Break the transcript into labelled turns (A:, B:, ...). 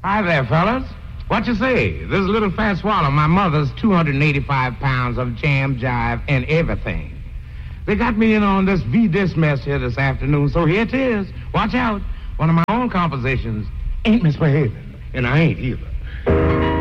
A: Hi there, fellas. What you say? This is Little Fat Swallow, my mother's 285 pounds of jam, jive, and everything. They got me in on this V-Dis mess here this afternoon, so here it is. Watch out. One of my own compositions ain't misbehaving, and I ain't either.